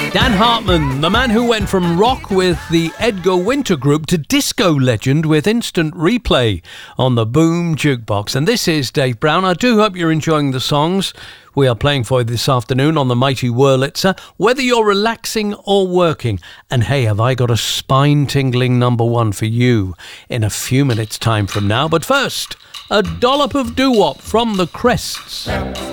Dan Hartman, the man who went from rock with the Edgar Winter Group to disco legend with Instant Replay on the Boom Jukebox. And this is Dave Brown. I do hope you're enjoying the songs we are playing for you this afternoon on the mighty Wurlitzer, whether you're relaxing or working. And hey, have I got a spine-tingling number one for you in a few minutes' time from now. But first, a dollop of doo-wop from the Crests.